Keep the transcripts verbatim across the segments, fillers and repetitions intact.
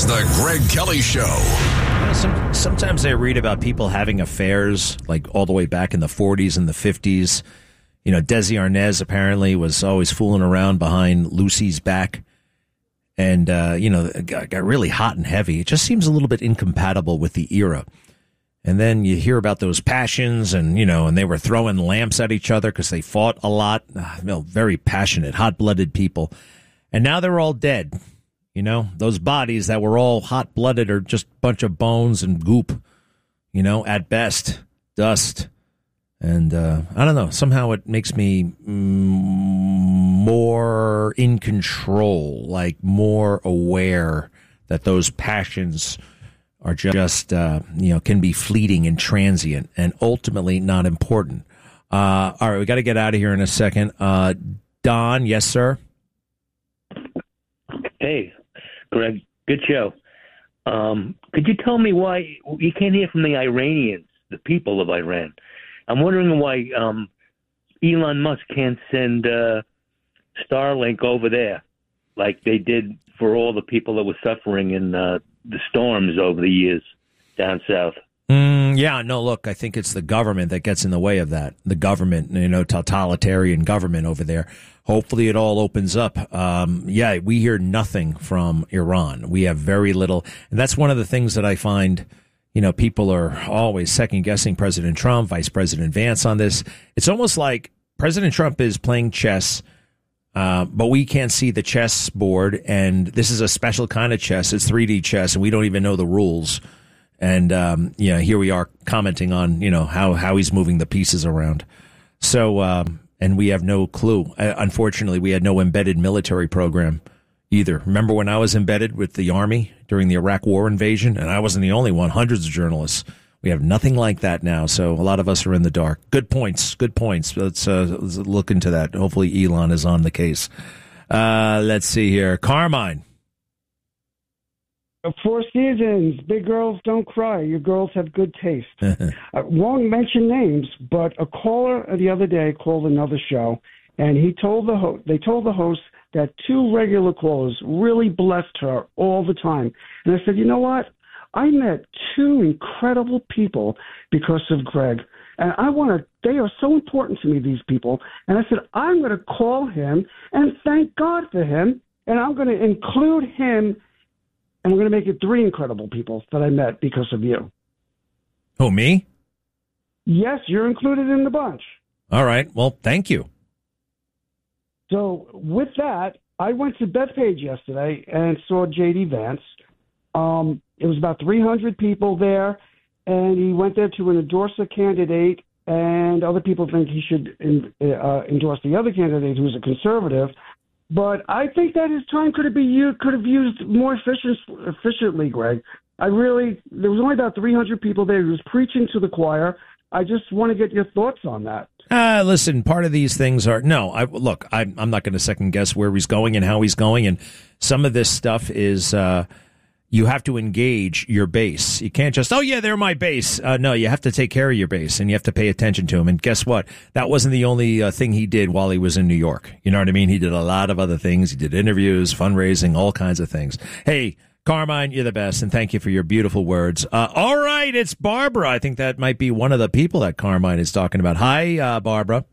is the Greg Kelly Show. You know, some, sometimes I read about people having affairs, like all the way back in the forties and the fifties. You know, Desi Arnaz apparently was always fooling around behind Lucy's back. And, uh, you know, got, got really hot and heavy. It just seems a little bit incompatible with the era. And then you hear about those passions and, you know, and they were throwing lamps at each other because they fought a lot. Uh, you know, very passionate, hot-blooded people. And now they're all dead. You know, those bodies that were all hot-blooded are just a bunch of bones and goop, you know, at best, dust. And uh, I don't know, somehow it makes me mm, more in control, like more aware that those passions are just, uh, you know, can be fleeting and transient and ultimately not important. Uh, all right, we got to get out of here in a second. Uh, Don, yes, sir? Hey. Greg, good show. Um, could you tell me why you can't hear from the Iranians, the people of Iran? I'm wondering why um, Elon Musk can't send uh, Starlink over there like they did for all the people that were suffering in uh, the storms over the years down south. Mm, yeah, no, look, I think it's the government that gets in the way of that. The government, you know, totalitarian government over there. Hopefully it all opens up. Um, yeah, we hear nothing from Iran. We have very little. And that's one of the things that I find, you know, people are always second guessing President Trump, Vice President Vance on this. It's almost like President Trump is playing chess, uh, but we can't see the chess board. And this is a special kind of chess. It's three D chess, and we don't even know the rules. And, um, you know, here we are commenting on, you know, how, how he's moving the pieces around. So, um, and we have no clue. Uh, unfortunately, we had no embedded military program either. Remember when I was embedded with the Army during the Iraq War invasion? And I wasn't the only one, hundreds of journalists. We have nothing like that now. So a lot of us are in the dark. Good points. Good points. Let's, uh, let's look into that. Hopefully Elon is on the case. Uh, let's see here. Carmine. Four Seasons, big girls don't cry. Your girls have good taste. I won't mention names, but a caller the other day called another show, and he told the ho- they told the host that two regular callers really blessed her all the time. And I said, you know what? I met two incredible people because of Greg, and I want to. They are so important to me, these people. And I said, I'm going to call him and thank God for him, and I'm going to include him. And we're going to make it three incredible people that I met because of you. Oh, me? Yes, you're included in the bunch. All right. Well, thank you. So with that, I went to Bethpage yesterday and saw J D Vance. Um, it was about three hundred people there, and he went there to endorse a candidate, and other people think he should in, uh, endorse the other candidate who's a conservative. But I think that his time could have been used, could have used more efficient, efficiently, Greg. I really, there was only about three hundred people there. He was preaching to the choir. I just want to get your thoughts on that. Uh, listen, part of these things are, no, I look, I'm, I'm not going to second guess where he's going and how he's going. And some of this stuff is, uh, you have to engage your base. You can't just, oh, yeah, they're my base. Uh, no, you have to take care of your base, and you have to pay attention to them. And guess what? That wasn't the only uh, thing he did while he was in New York. You know what I mean? He did a lot of other things. He did interviews, fundraising, all kinds of things. Hey, Carmine, you're the best, and thank you for your beautiful words. Uh, all right, it's Barbara. I think that might be one of the people that Carmine is talking about. Hi, uh, Barbara.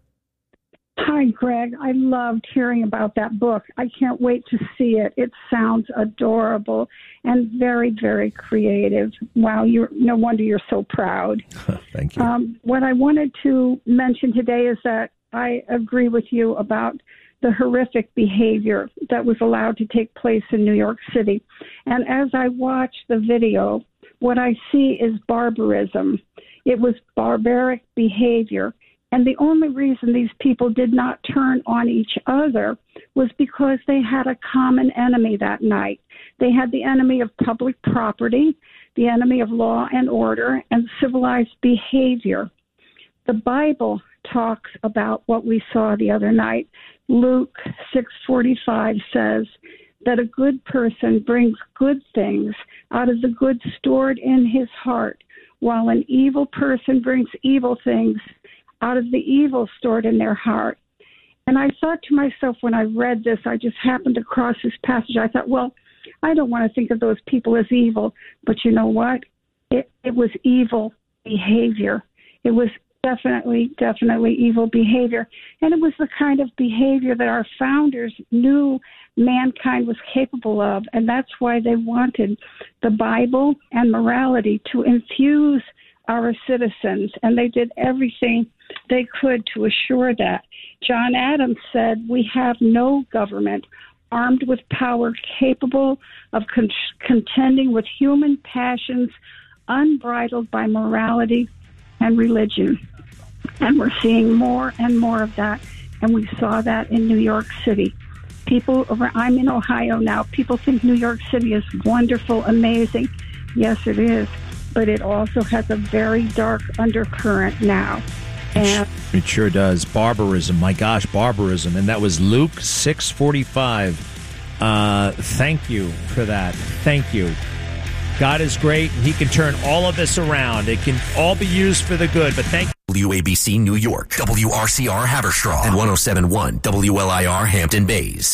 Hi, Greg. I loved hearing about that book. I can't wait to see it. It sounds adorable and very, very creative. Wow, you're no wonder you're so proud. Thank you. Um, what I wanted to mention today is that I agree with you about the horrific behavior that was allowed to take place in New York City. And as I watch the video, what I see is barbarism. It was barbaric behavior. And the only reason these people did not turn on each other was because they had a common enemy that night. They had the enemy of public property, the enemy of law and order, and civilized behavior. The Bible talks about what we saw the other night. Luke six forty-five says that a good person brings good things out of the good stored in his heart, while an evil person brings evil things out of the evil stored in their heart. And I thought to myself when I read this, I just happened across this passage, I thought, well, I don't want to think of those people as evil, but you know what? It, it was evil behavior. It was definitely, definitely evil behavior. And it was the kind of behavior that our founders knew mankind was capable of. And that's why they wanted the Bible and morality to infuse our citizens. And they did everything they could to assure that. John Adams said, "We have no government armed with power capable of con- contending with human passions unbridled by morality and religion." And we're seeing more and more of that. And we saw that in New York City. People, I'm in Ohio now. People think New York City is wonderful, amazing. Yes, it is. But it also has a very dark undercurrent now. And it sure does. Barbarism. My gosh, barbarism. And that was Luke six forty-five. Uh, thank you for that. Thank you. God is great. He can turn all of this around. It can all be used for the good. But thank you. W A B C New York, W R C R Haverstraw, and one oh seven point one W L I R Hampton Bays.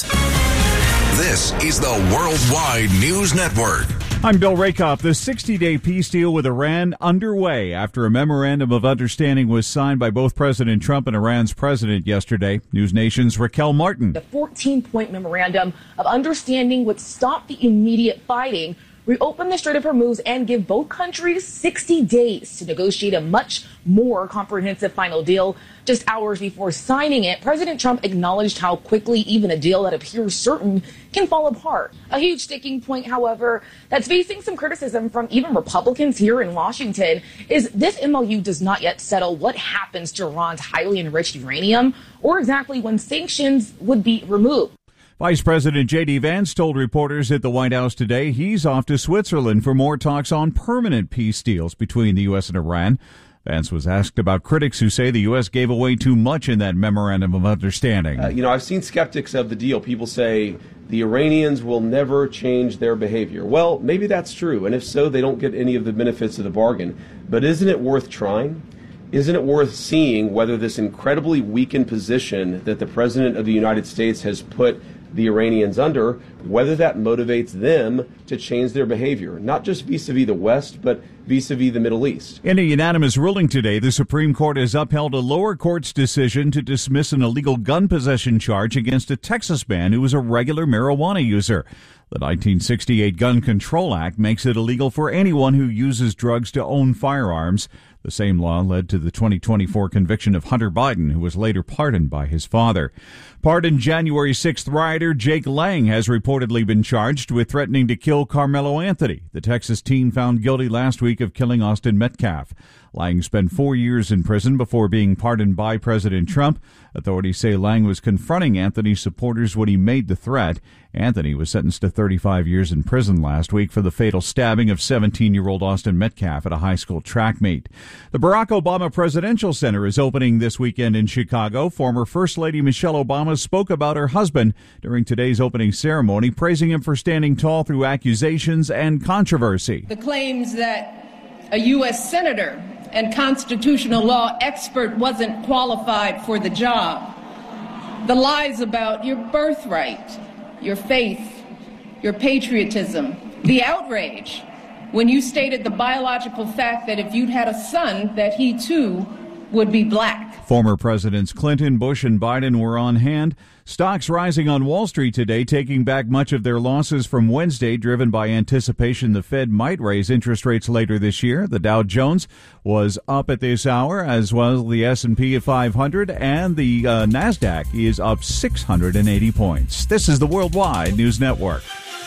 This is the Worldwide News Network. I'm Bill Rakoff. The sixty-day peace deal with Iran underway after a memorandum of understanding was signed by both President Trump and Iran's president yesterday. News Nation's Raquel Martin. The fourteen-point memorandum of understanding would stop the immediate fighting, reopen the Strait of Hormuz, and give both countries sixty days to negotiate a much more comprehensive final deal. Just hours before signing it, President Trump acknowledged how quickly even a deal that appears certain can fall apart. A huge sticking point, however, that's facing some criticism from even Republicans here in Washington is this M O U does not yet settle what happens to Iran's highly enriched uranium or exactly when sanctions would be removed. Vice President J D. Vance told reporters at the White House today he's off to Switzerland for more talks on permanent peace deals between the U S and Iran. Vance was asked about critics who say the U S gave away too much in that memorandum of understanding. Uh, you know, I've seen skeptics of the deal. People say the Iranians will never change their behavior. Well, maybe that's true, and if so, they don't get any of the benefits of the bargain. But isn't it worth trying? Isn't it worth seeing whether this incredibly weakened position that the President of the United States has put the Iranians under, whether that motivates them to change their behavior, not just vis-a-vis the West, but vis-a-vis the Middle East? In a unanimous ruling today, the Supreme Court has upheld a lower court's decision to dismiss an illegal gun possession charge against a Texas man who was a regular marijuana user. The nineteen sixty-eight Gun Control Act makes it illegal for anyone who uses drugs to own firearms. The same law led to the twenty twenty-four conviction of Hunter Biden, who was later pardoned by his father. Pardoned January sixth rioter Jake Lang has reportedly been charged with threatening to kill Carmelo Anthony, the Texas teen found guilty last week of killing Austin Metcalf. Lang spent four years in prison before being pardoned by President Trump. Authorities say Lang was confronting Anthony's supporters when he made the threat. Anthony was sentenced to thirty-five years in prison last week for the fatal stabbing of seventeen-year-old Austin Metcalf at a high school track meet. The Barack Obama Presidential Center is opening this weekend in Chicago. Former First Lady Michelle Obama spoke about her husband during today's opening ceremony, praising him for standing tall through accusations and controversy. The claims that a U S senator and constitutional law expert wasn't qualified for the job. The lies about your birthright, your faith, your patriotism. The outrage when you stated the biological fact that if you'd had a son, that he too would be black. Former Presidents Clinton, Bush, and Biden were on hand. Stocks rising on Wall Street today, taking back much of their losses from Wednesday, driven by anticipation the Fed might raise interest rates later this year. The Dow Jones was up at this hour, as well as the S and P five hundred, and the uh, NASDAQ is up six hundred eighty points. This is the Worldwide News Network.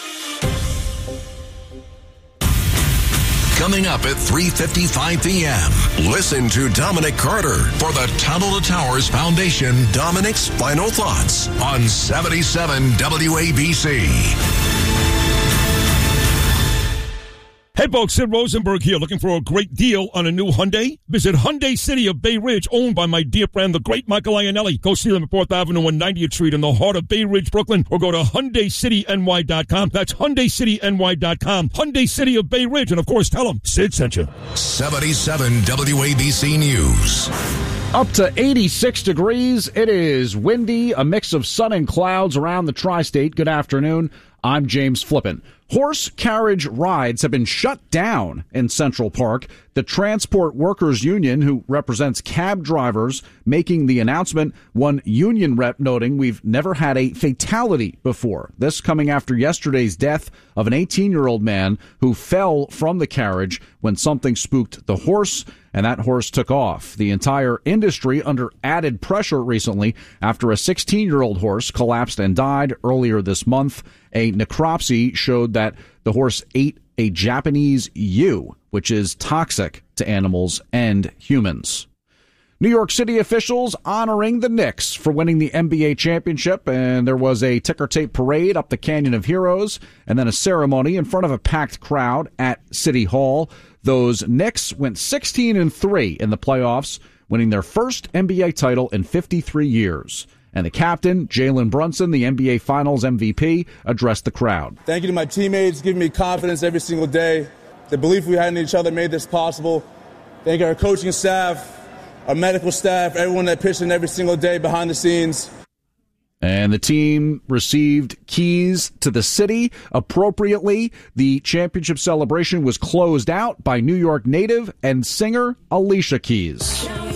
Coming up at three fifty-five p.m., listen to Dominic Carter for the Tunnel to Towers Foundation Dominic's Final Thoughts on seventy-seven W A B C. Hey folks, Sid Rosenberg here, looking for a great deal on a new Hyundai? Visit Hyundai City of Bay Ridge, owned by my dear friend, the great Michael Ionelli. Go see them at fourth Avenue and ninetieth Street in the heart of Bay Ridge, Brooklyn, or go to Hyundai City N Y dot com. That's Hyundai City N Y dot com. Hyundai City of Bay Ridge, and of course, tell them Sid sent you. seventy-seven W A B C News. Up to eighty-six degrees. It is windy, a mix of sun and clouds around the tri-state. Good afternoon. I'm James Flippin. Horse carriage rides have been shut down in Central Park. The Transport Workers Union, who represents cab drivers, making the announcement. One union rep noting we've never had a fatality before. This coming after yesterday's death of an eighteen-year-old man who fell from the carriage when something spooked the horse, and that horse took off. The entire industry under added pressure recently after a sixteen-year-old horse collapsed and died earlier this month. A necropsy showed that the horse ate a Japanese ewe, which is toxic to animals and humans. New York City officials honoring the Knicks for winning the N B A championship, and there was a ticker tape parade up the Canyon of Heroes and then a ceremony in front of a packed crowd at City Hall. Those Knicks went sixteen and three in the playoffs, winning their first N B A title in fifty-three years. And the captain, Jalen Brunson, the N B A Finals M V P, addressed the crowd. Thank you to my teammates, giving me confidence every single day. The belief we had in each other made this possible. Thank our coaching staff, our medical staff, everyone that pitched in every single day behind the scenes. And the team received keys to the city appropriately. The championship celebration was closed out by New York native and singer Alicia Keys.